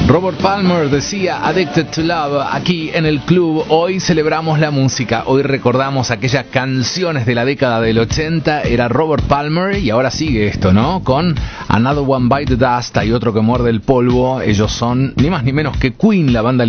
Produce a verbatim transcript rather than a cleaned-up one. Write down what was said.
Robert Palmer decía Addicted to Love aquí en el club. Hoy celebramos la música, hoy recordamos aquellas canciones de la década del ochenta. Era Robert Palmer y ahora sigue esto, ¿no? Con Another One Bite the Dust. Hay otro que muerde el polvo. Ellos son ni más ni menos que Queen, la banda